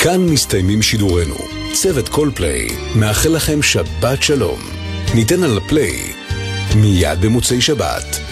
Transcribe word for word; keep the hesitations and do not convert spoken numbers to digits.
כאן מסתיימים שידורנו. צוות כל פליי מאחל לכם שבת שלום. ניתן על הפליי מיד במוצאי שבת.